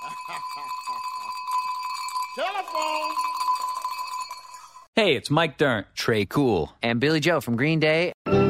Hey, it's Mike Dirnt, Trey Cool, and Billy Joe from Green Day.